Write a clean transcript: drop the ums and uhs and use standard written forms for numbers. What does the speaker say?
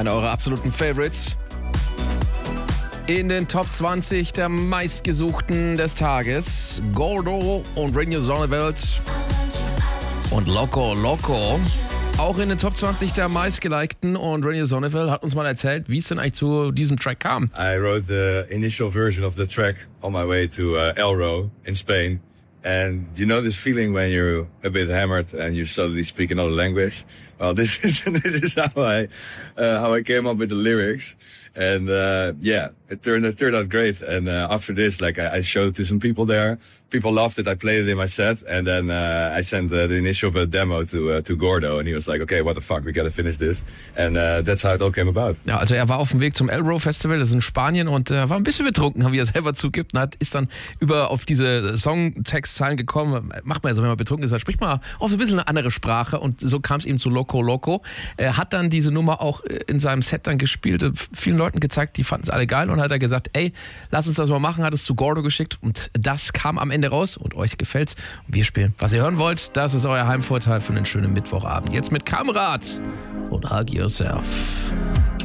Einer eurer absoluten Favorites. In den Top 20 der meistgesuchten des Tages. Gordo und Renew Sonneveld und Loco Loco. Auch in den Top 20 der meistgelikten. Und Renew Sonneveld hat uns mal erzählt, wie es denn eigentlich zu diesem Track kam. I wrote the initial version of the track on my way to Elro in Spain. And you know this feeling when you're a bit hammered and you suddenly speak another language? Well, this is how I came up with the lyrics. And it turned out great. And after this, I showed to some people there. People loved it. I played it in my set, and then I sent the initial demo to Gordo, and he was like, "Okay, what the fuck? We gotta finish this." And that's how it all came about. Ja, also er war auf dem Weg zum Elro Festival, das ist in Spanien, und war ein bisschen betrunken, wie er selber zugibt, und ist dann auf diese Songtextzeilen gekommen. Macht man ja so, wenn man betrunken ist, dann spricht man auch so ein bisschen eine andere Sprache, und so kam es ihm zu Loco Loco. Er hat dann diese Nummer auch in seinem Set dann gespielt, vielen Leuten gezeigt, die fanden es alle geil, und hat er gesagt, ey, lass uns das mal machen, hat es zu Gordo geschickt, und das kam am Ende raus, und euch gefällt's. Und wir spielen, was ihr hören wollt. Das ist euer Heimvorteil für einen schönen Mittwochabend. Jetzt mit Kamrat und Hug Yourself.